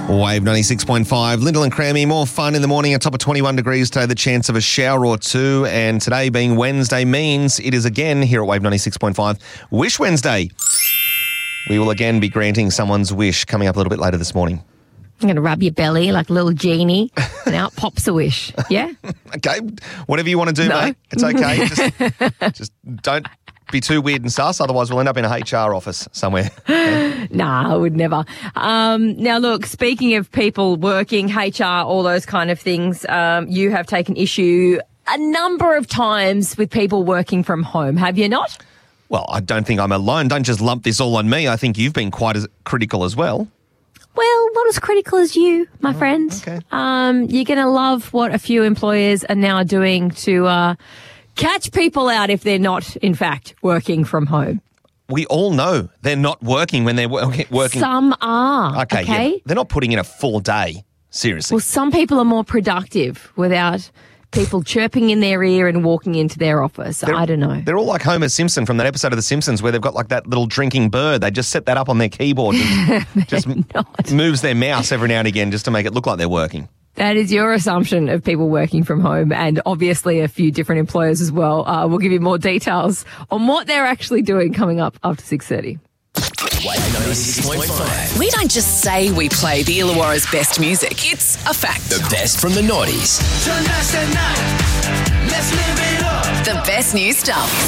Wave 96.5, Lyndall and Crammy, more fun in the morning, a top of 21 degrees today, the chance of a shower or two, and today being Wednesday means it is again here at Wave 96.5, Wish Wednesday. We will again be granting someone's wish coming up a little bit later this morning. I'm going to rub your belly like a little genie and out pops a wish, yeah? Okay, whatever you want to do, mate, it's okay. Just don't be too weird and sus, otherwise we'll end up in a HR office somewhere. Okay? Nah, I would never. Now, look, speaking of people working, HR, all those kind of things, you have taken issue a number of times with people working from home, have you not? Well, I don't think I'm alone. Don't just lump this all on me. I think you've been quite as critical as well. Well, not as critical as you, my friend. Okay. You're going to love what a few employers are now doing to catch people out if they're not, in fact, working from home. We all know they're not working when they're working. Some are. Okay. Yeah. They're not putting in a full day. Seriously. Well, some people are more productive without people chirping in their ear and walking into their office. I don't know. They're all like Homer Simpson from that episode of The Simpsons where they've got like that little drinking bird. They just set that up on their keyboard and just moves their mouse every now and again just to make it look like they're working. That is your assumption of people working from home, and obviously a few different employers as well. We'll give you more details on what they're actually doing coming up after 6:30. Wave 96.5. We don't just say we play the Illawarra's best music. It's a fact. The best from the 90s. The best new stuff.